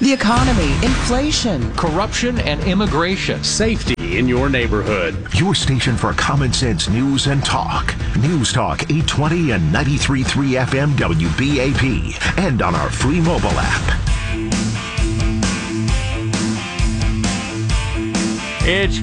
the economy, inflation, corruption and immigration, safety in your neighborhood. Your station for common sense news and talk. News Talk 820 and 93.3 FM WBAP. And on our free mobile app. It's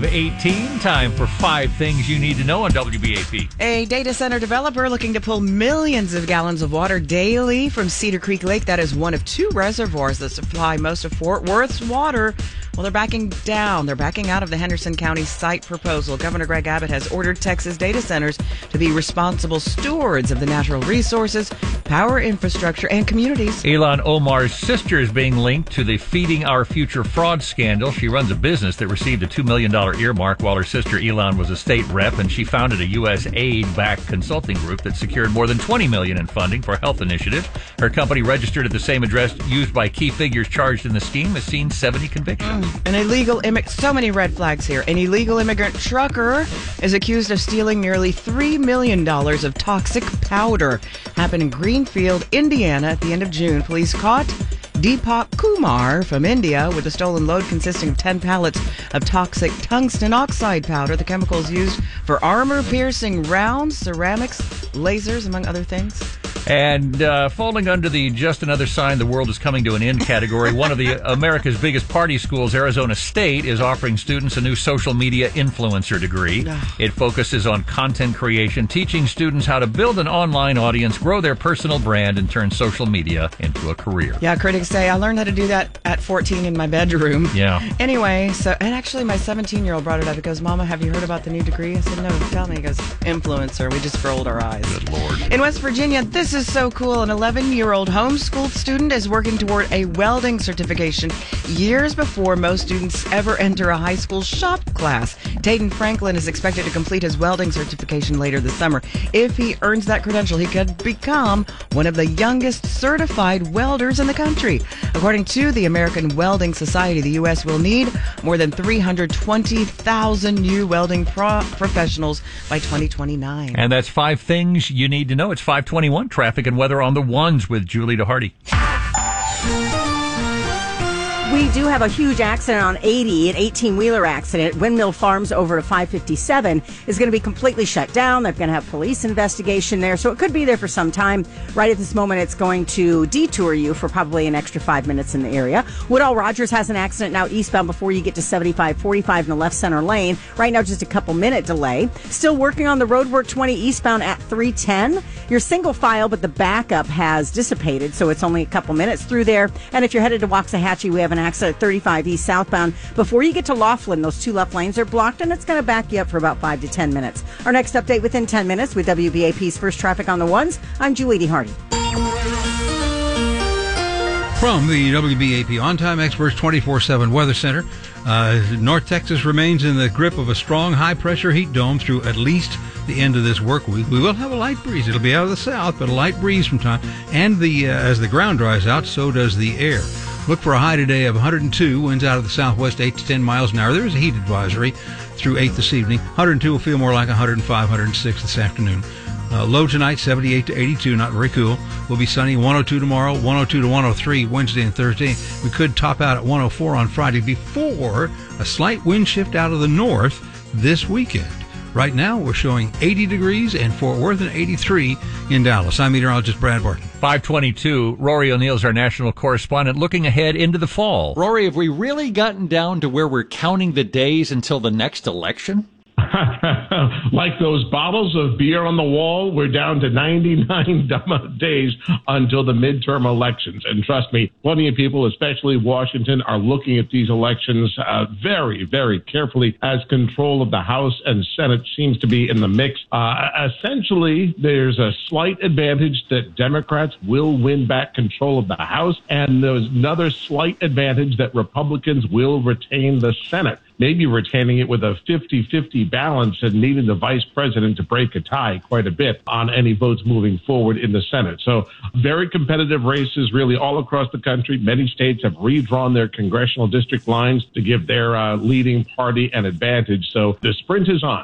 5:18, time for 5 things you need to know on WBAP. A data center developer looking to pull millions of gallons of water daily from Cedar Creek Lake. That is one of 2 reservoirs that supply most of Fort Worth's water. Well, they're backing down. They're backing out of the Henderson County site proposal. Governor Greg Abbott has ordered Texas data centers to be responsible stewards of the natural resources, power infrastructure, and communities. Ilhan Omar's sister is being linked to the Feeding Our Future fraud scandal. She runs a business that received a $2 million earmark while her sister Ilhan was a state rep, and she founded a U.S. aid-backed consulting group that secured more than $20 million in funding for health initiatives. Her company, registered at the same address used by key figures charged in the scheme, has seen 70 convictions. An illegal so many red flags here. An illegal immigrant trucker is accused of stealing nearly $3 million of toxic powder. Happened in Greenfield, Indiana at the end of June. Police caught Deepak Kumar from India with a stolen load consisting of 10 pallets of toxic tungsten oxide powder. The chemical is used for armor-piercing rounds, ceramics, lasers, among other things. And falling under the just another sign the world is coming to an end category, one of America's biggest party schools, Arizona State, is offering students a new social media influencer degree. It focuses on content creation, teaching students how to build an online audience, grow their personal brand, and turn social media into a career. Yeah, critics say I learned how to do that at 14 in my bedroom. Yeah. Anyway, and actually my 17-year-old brought it up. He goes, Mama, have you heard about the new degree? I said, no, tell me. He goes, influencer. We just rolled our eyes. Good Lord. In West Virginia, this is so cool. An 11-year-old homeschooled student is working toward a welding certification years before most students ever enter a high school shop class. Tayden Franklin is expected to complete his welding certification later this summer. If he earns that credential, he could become one of the youngest certified welders in the country. According to the American Welding Society, the U.S. will need more than 320,000 new welding professionals by 2029. And that's 5 things you need to know. It's 5:21. Traffic and weather on the ones with Julie DeHardy. We do have a huge accident on 80, an 18-wheeler accident. Windmill Farms over to 557 is going to be completely shut down. They're going to have police investigation there, so it could be there for some time. Right at this moment, it's going to detour you for probably an extra 5 minutes in the area. Woodall Rogers has an accident now eastbound before you get to 7545 in the left center lane. Right now, just a couple-minute delay. Still working on the Roadwork 20 eastbound at 310. You're single file, but the backup has dissipated, so it's only a couple minutes through there. And if you're headed to Waxahachie, we have an accident at 35 east southbound. Before you get to Laughlin, those 2 left lanes are blocked, and it's going to back you up for about 5 to 10 minutes. Our next update within 10 minutes with WBAP's First Traffic on the Ones. I'm Julie DeHardy. From the WBAP On-Time Experts 24/7 Weather Center, North Texas remains in the grip of a strong high-pressure heat dome through at least the end of this work week. We will have a light breeze. It'll be out of the south, but a light breeze from time. And as the ground dries out, so does the air. Look for a high today of 102, winds out of the southwest 8 to 10 miles an hour. There is a heat advisory through 8 this evening. 102 will feel more like 105, 106 this afternoon. Low tonight, 78 to 82, not very cool. Will be sunny, 102 tomorrow, 102 to 103 Wednesday and Thursday. We could top out at 104 on Friday before a slight wind shift out of the north this weekend. Right now, we're showing 80 degrees in Fort Worth and 83 in Dallas. I'm meteorologist Brad Barton. 5:22. Rory O'Neill's our national correspondent, looking ahead into the fall. Rory, have we really gotten down to where we're counting the days until the next election? Like those bottles of beer on the wall, we're down to 99 days until the midterm elections. And trust me, plenty of people, especially Washington, are looking at these elections very, very carefully as control of the House and Senate seems to be in the mix. Essentially, there's a slight advantage that Democrats will win back control of the House, and there's another slight advantage that Republicans will retain the Senate. Maybe retaining it with a 50-50 balance and needing the vice president to break a tie quite a bit on any votes moving forward in the Senate. So very competitive races really all across the country. Many states have redrawn their congressional district lines to give their leading party an advantage. So the sprint is on.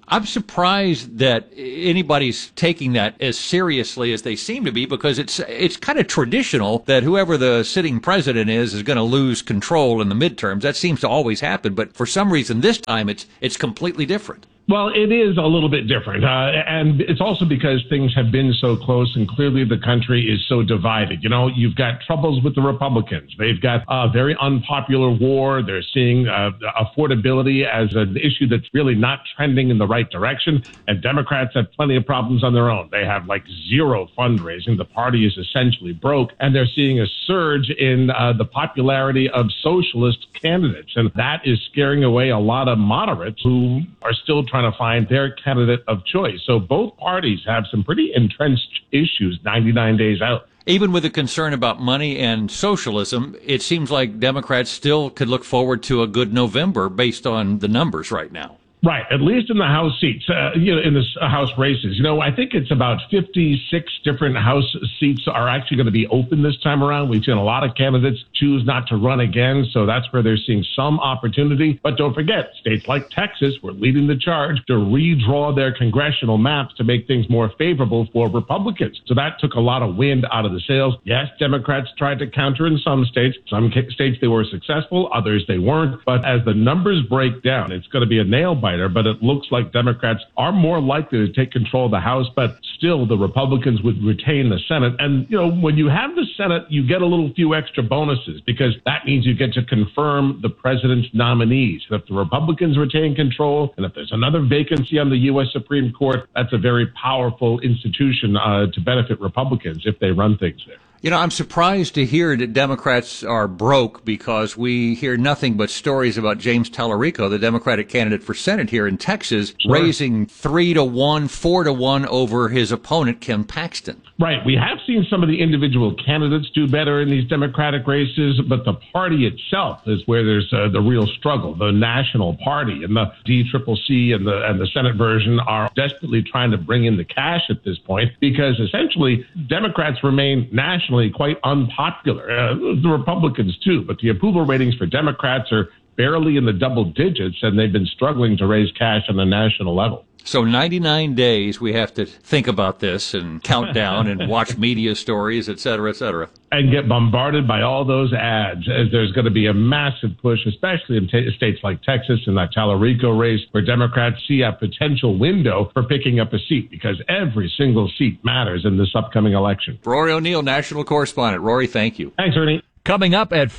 I'm surprised that anybody's taking that as seriously as they seem to be, because it's kind of traditional that whoever the sitting president is going to lose control in the midterms. That seems to always happen, but for some reason this time it's completely different. Well, it is a little bit different, and it's also because things have been so close, and clearly the country is so divided. You know, you've got troubles with the Republicans. They've got a very unpopular war. They're seeing affordability as an issue that's really not trending in the right direction, and Democrats have plenty of problems on their own. They have like zero fundraising. The party is essentially broke, and they're seeing a surge in the popularity of socialist candidates, and that is scaring away a lot of moderates who are still trying to find their candidate of choice. So both parties have some pretty entrenched issues 99 days out. Even with the concern about money and socialism, it seems like Democrats still could look forward to a good November based on the numbers right now. Right, at least in the House seats, in the House races. I think it's about 56 different House seats are actually going to be open this time around. We've seen a lot of candidates choose not to run again, so that's where they're seeing some opportunity. But don't forget, states like Texas were leading the charge to redraw their congressional maps to make things more favorable for Republicans. So that took a lot of wind out of the sails. Yes, Democrats tried to counter in some states. Some states they were successful, others they weren't. But as the numbers break down, it's going to be a nail-biter. But it looks like Democrats are more likely to take control of the House, but still the Republicans would retain the Senate. And, when you have the Senate, you get a few extra bonuses because that means you get to confirm the president's nominees. If the Republicans retain control and if there's another vacancy on the U.S. Supreme Court, that's a very powerful institution to benefit Republicans if they run things there. I'm surprised to hear that Democrats are broke, because we hear nothing but stories about James Tallarico, the Democratic candidate for Senate here in Texas, raising 3-1, 4-1 over his opponent, Ken Paxton. Right. We have seen some of the individual candidates do better in these Democratic races, but the party itself is where there's the real struggle. The National Party and the DCCC and the Senate version are desperately trying to bring in the cash at this point, because essentially Democrats remain nationally quite unpopular. The Republicans too, but the approval ratings for Democrats are barely in the double digits, and they've been struggling to raise cash on the national level. So 99 days we have to think about this and count down and watch media stories, et cetera, et cetera. And get bombarded by all those ads, as there's going to be a massive push, especially in states like Texas and that Tallarico race, where Democrats see a potential window for picking up a seat, because every single seat matters in this upcoming election. Rory O'Neill, national correspondent. Rory, thank you. Thanks, Ernie. Coming up at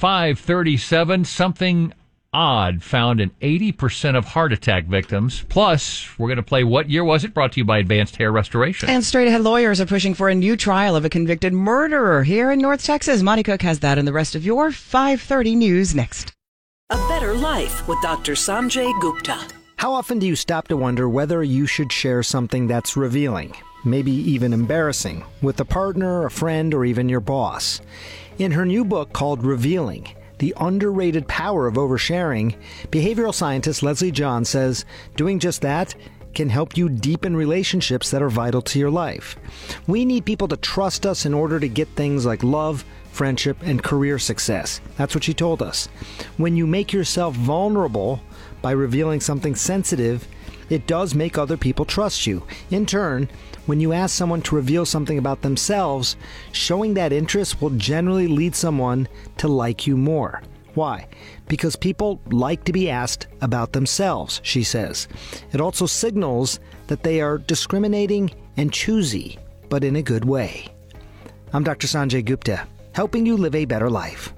5:37, something odd found in 80% of heart attack victims. Plus, we're going to play What Year Was It? Brought to you by Advanced Hair Restoration. And straight ahead lawyers are pushing for a new trial of a convicted murderer here in North Texas. Monty Cook has that and the rest of your 5:30 news next. A Better Life with Dr. Sanjay Gupta. How often do you stop to wonder whether you should share something that's revealing, maybe even embarrassing, with a partner, a friend, or even your boss? In her new book called Revealing, The Underrated Power of Oversharing, behavioral scientist Leslie John says doing just that can help you deepen relationships that are vital to your life. We need people to trust us in order to get things like love, friendship, and career success. That's what she told us. When you make yourself vulnerable by revealing something sensitive, it does make other people trust you. In turn, when you ask someone to reveal something about themselves, showing that interest will generally lead someone to like you more. Why? Because people like to be asked about themselves, she says. It also signals that they are discriminating and choosy, but in a good way. I'm Dr. Sanjay Gupta, helping you live a better life.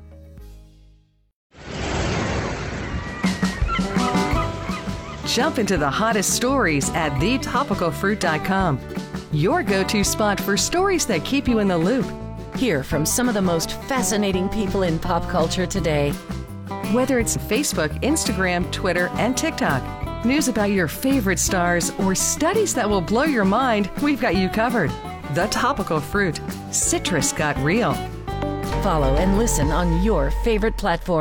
Jump into the hottest stories at thetopicalfruit.com. Your go-to spot for stories that keep you in the loop. Hear from some of the most fascinating people in pop culture today. Whether it's Facebook, Instagram, Twitter, and TikTok, news about your favorite stars, or studies that will blow your mind, we've got you covered. The Topical Fruit. Citrus got real. Follow and listen on your favorite platform.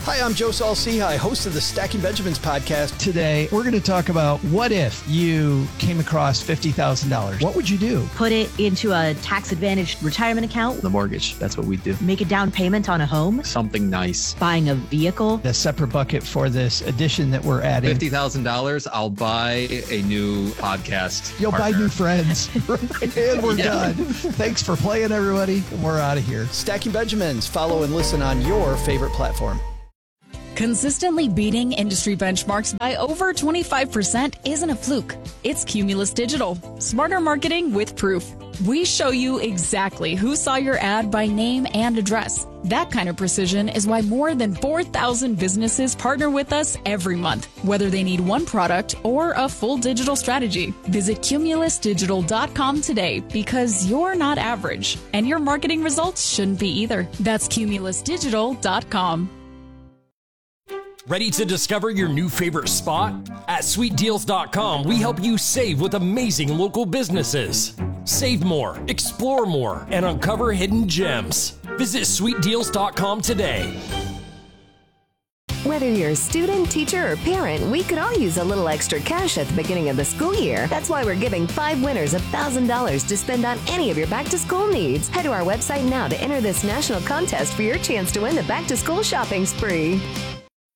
Hi, I'm Joe Saul-Sehy, host of the Stacking Benjamins podcast. Today, we're going to talk about what if you came across $50,000. What would you do? Put it into a tax-advantaged retirement account. The mortgage, that's what we do. Make a down payment on a home. Something nice. Buying a vehicle. A separate bucket for this addition that we're adding. $50,000, I'll buy a new podcast. You'll partner. buy new friends. And we're done. Thanks for playing, everybody. We're out of here. Stacking Benjamins. Follow and listen on your favorite platform. Consistently beating industry benchmarks by over 25% isn't a fluke. It's Cumulus Digital. Smarter marketing with proof. We show you exactly who saw your ad by name and address. That kind of precision is why more than 4,000 businesses partner with us every month, whether they need one product or a full digital strategy. Visit cumulusdigital.com today because you're not average, and your marketing results shouldn't be either. That's cumulusdigital.com. Ready to discover your new favorite spot? At sweetdeals.com, we help you save with amazing local businesses. Save more, explore more, and uncover hidden gems. Visit sweetdeals.com today. Whether you're a student, teacher, or parent, we could all use a little extra cash at the beginning of the school year. That's why we're giving 5 winners $1,000 to spend on any of your back-to-school needs. Head to our website now to enter this national contest for your chance to win the back-to-school shopping spree.